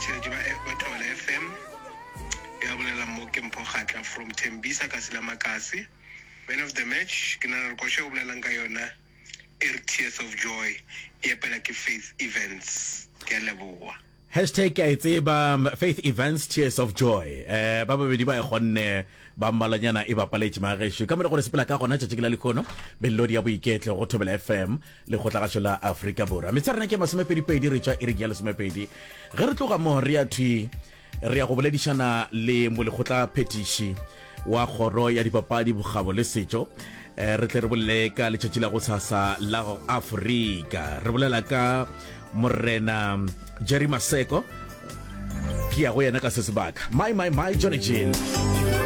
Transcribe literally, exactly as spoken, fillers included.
batsheletsi ba Thobela F M. Ya bolela mo ke Mpho Kgatla from Tembisa ka Selamakasi. Man of the match ke na re go sheba bolelang ka yona R Tears of Joy e pela ke Faith Events ke leboa. Hashtag a tseba Faith Events Tears of Joy. Eh ba babedi ba e gonne ba mmalanyana e bapaletse maresho ka mo go re sepela ka gona tšatši la lekono belodi ya boiketlo go Thobela F M le go tla ga shola Africa Borwa. Metsarena ke masomepedi re tšwa e re ya lesomepedi ge re tloga mo re ya thwi re ya go boledišana le mo le gotla phetiši wa khoro ya dipapadi bogabo le setšo. Eh re tle re bolle ka letšatši la go tshasa la Africa. Re bolela ka Morena Jerry Maseko ke ya go yena ka se sebaka my my my Johnny Jean.